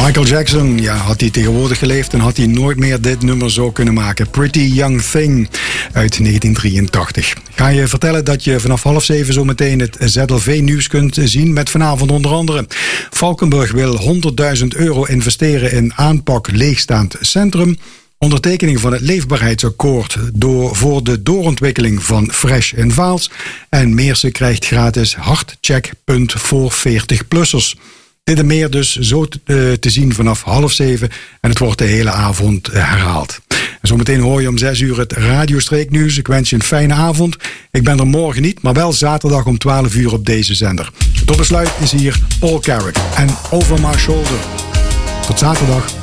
Michael Jackson, ja, had hij tegenwoordig geleefd en had hij nooit meer dit nummer zo kunnen maken. Pretty Young Thing uit 1983. Ga je vertellen dat je vanaf 6:30 zo meteen het ZLV-nieuws kunt zien met vanavond onder andere: Valkenburg wil €100.000 investeren in aanpak leegstaand centrum. Ondertekening van het leefbaarheidsakkoord voor de doorontwikkeling van Fresh in Vaals. En Meersen krijgt gratis hartcheckpunt voor 40-plussers. Dit en meer dus zo te zien vanaf 6:30 en het wordt de hele avond herhaald. En zometeen hoor je om 6 het radiostreeknieuws. Ik wens je een fijne avond. Ik ben er morgen niet, maar wel zaterdag om 12 op deze zender. Tot besluit is hier Paul Carrick en Over My Shoulder. Tot zaterdag.